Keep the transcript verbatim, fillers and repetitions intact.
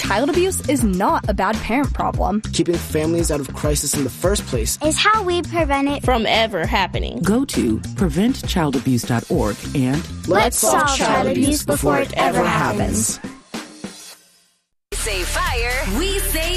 child abuse is not a bad parent problem. Keeping families out of crisis in the first place is how we prevent it from ever happening. Go to prevent child abuse dot org and let's solve child abuse before it ever happens. Say fire, we say